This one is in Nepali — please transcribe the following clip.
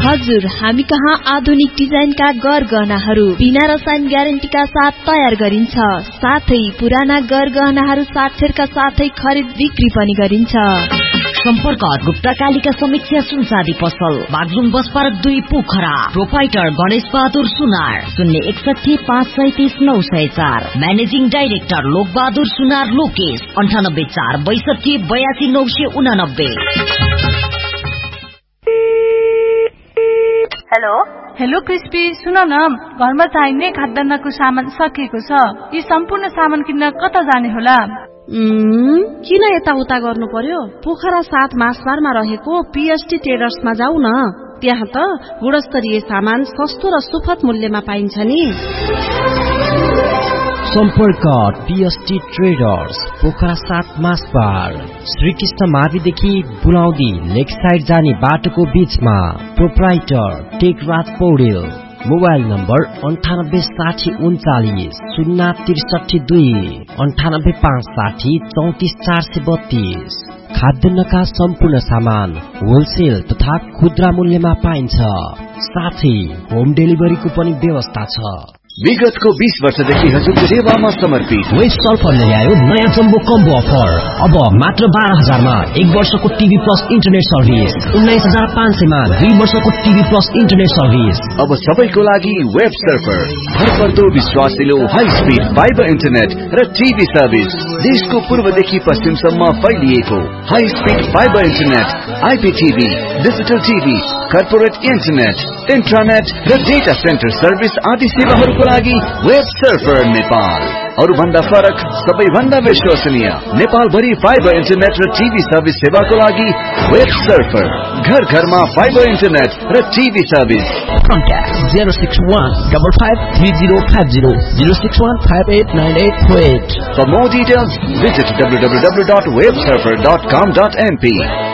हजुर, हामी कहाँ आधुनिक डिजाइनका गरगहनाहरू बिना रसायन ग्यारेन्टीका साथ तयार गरिन्छ। साथै पुराना गरगहनाहरू साक्षरका साथै खरिद बिक्री पनि गरिन्छ। सम्पर्क गुप्ता कालिका समीक्षा सुनसादी पसल, Baglung bus park 2 Pokhara. Proprietor Ganesh Bahadur सुनार। 061533904। म्यानेजिङ डाइरेक्टर लोक बहादुर सुनार लोकेश। 9846282989। हेलो क्रिस्पी, सुन न, घरमा चाहिने खाद्यान्नको सामान सकिएको छ। यी सम्पूर्ण सामान किन्न कता जाने होला? किन यताउता गर्नु पर्यो? पोखरा 7 मासबारमा रहेको पीएसटी ट्रेडर्समा जाऊ न। त्यहाँ त गुणस्तरीय सामान सस्तो र सुपथ मूल्यमा पाइन्छ नि। सम्पर्क पीएसटी ट्रेडर्स, पोखरा 7 मासबार, श्रीकृष्ण माविदेखि बुलाउँदी लेक साइड जाने बाटोको बीचमा। Proprietor Tekraj Paudel. Mobile number 986039 063 98560 34432। खाद्यान्नका सम्पूर्ण सामान होलसेल तथा खुद्रा मूल्यमा पाइन्छ। साथै होम डेलिभरीको पनि व्यवस्था छ। विगतको 20 वर्षदेखि हजुरको सेवामा समर्पित वेस्ट सल्फरले ल्यायो नयाँ जम्बो कम्बो अफर। अब मात्र 12,000 मा 1 वर्षको टिभी प्लस इन्टरनेट सर्भिस, 19,500 मा 2 वर्षको टिभी प्लस इन्टरनेट सर्भिस। अब सबैको लागि वेब सर्फर, भरपर्दो विश्वासिलो हाई स्पिड फाइबर इन्टरनेट र टिभी सर्भिस। देशको पूर्वदेखि पश्चिमसम्म फैलिएको high speed fibre internet, आइपीटीभी, digital TV, corporate internet, इन्ट्रानेट र डेटा सेन्टर सर्भिस आदि सेवाहरूको लागि वेब सर्फर नेपाल। अरु भन्दा फरक, सबैभन्दा विश्वसनीय, नेपाल भरि फाइबर इन्टरनेट र टिभी सर्भिस सेवाको लागि वेब सर्फर। घर घरमा फाइबर इन्टरनेट र TV service. Contact 061553050 061589848. For more details, visit www.websurfer.com.mp.